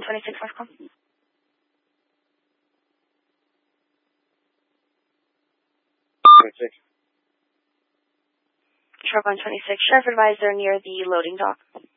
126 Northcom. Sharp 126. Sheriff advised they're near the loading dock.